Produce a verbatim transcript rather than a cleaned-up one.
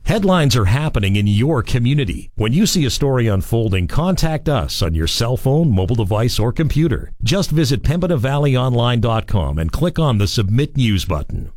Headlines are happening in your community. When you see a story unfolding, contact us on your cell phone, mobile device, or computer. Just visit pembina valley online dot com and click on the Submit News button.